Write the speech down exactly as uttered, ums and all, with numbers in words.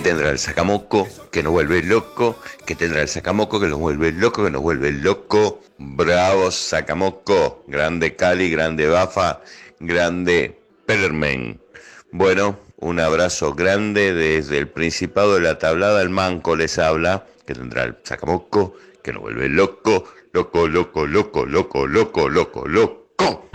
tendrá el sacamoco que nos vuelve loco? ¿Qué tendrá el sacamoco que nos vuelve loco, que nos vuelve loco? Bravo sacamoco, grande Cali, grande Bafa, grande Pellermen. Bueno, un abrazo grande desde el Principado de la Tablada, el Manco les habla, que tendrá el sacamoco que nos vuelve loco, loco, loco, loco, loco, loco, loco, loco.